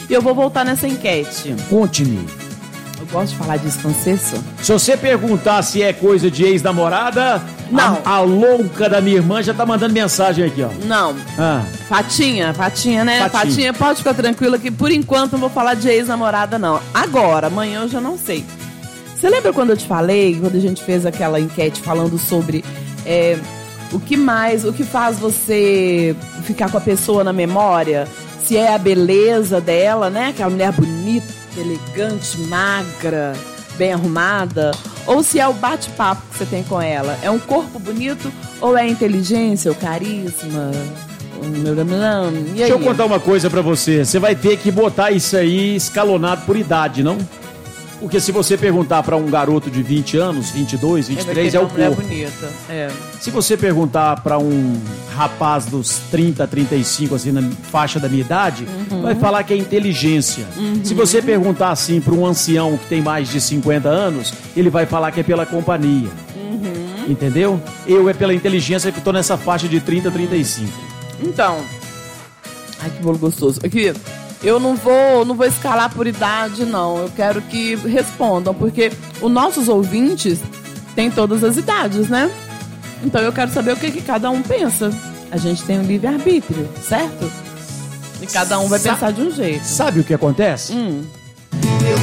E eu vou voltar nessa enquete. Conte-me. Eu gosto de falar disso com você, só. Se você perguntar se é coisa de ex-namorada, Não. a louca da minha irmã já tá mandando mensagem aqui, ó. Não. Fatinha, né? Fatinha, pode ficar tranquila que por enquanto não vou falar de ex-namorada, não. Agora, amanhã eu já não sei. Você lembra quando eu te falei, quando a gente fez aquela enquete falando sobre o que faz você ficar com a pessoa na memória? Se é a beleza dela, né? Aquela mulher bonita, elegante, magra, bem arrumada, ou se é o bate-papo que você tem com ela. É um corpo bonito ou é a inteligência, o carisma? E aí? Deixa eu contar uma coisa pra você. Você vai ter que botar isso aí escalonado por idade, não? Porque se você perguntar pra um garoto de 20 anos, 22, 23, é o corpo. Bonita. Se você perguntar pra um rapaz dos 30, 35, assim, na faixa da minha idade, vai falar que é inteligência. Se você perguntar assim pra um ancião que tem mais de 50 anos, ele vai falar que é pela companhia. Entendeu? Eu é pela inteligência que tô nessa faixa de 30, 35. Então, ai, que bolo gostoso. Aqui, eu não vou escalar por idade, não. Eu quero que respondam, porque os nossos ouvintes têm todas as idades, né? Então eu quero saber o que cada um pensa. A gente tem um livre-arbítrio, certo? E cada um vai pensar de um jeito. Sabe o que acontece?